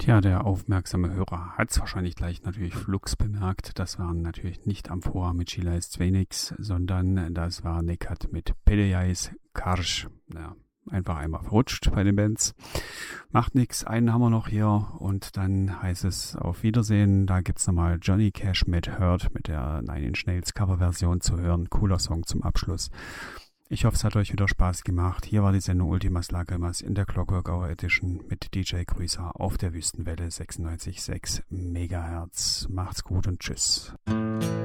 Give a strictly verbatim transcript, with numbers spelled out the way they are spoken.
Tja, der aufmerksame Hörer hat es wahrscheinlich gleich natürlich flugs bemerkt. Das waren natürlich nicht Amphora mit Sheila ist Zwenix, sondern das war Nekat mit Pedejais Karsch. Ja, einfach einmal verrutscht bei den Bands. Macht nix, einen haben wir noch hier und dann heißt es auf Wiedersehen. Da gibt's nochmal Johnny Cash mit Hurt mit der Nine Inch Nails Coverversion zu hören. Cooler Song zum Abschluss. Ich hoffe, es hat euch wieder Spaß gemacht. Hier war die Sendung Ultimas Lacrimas in der Clockwork Hour Edition mit D J Grüßer auf der Wüstenwelle sechsundneunzig Komma sechs Megahertz. Macht's gut und tschüss.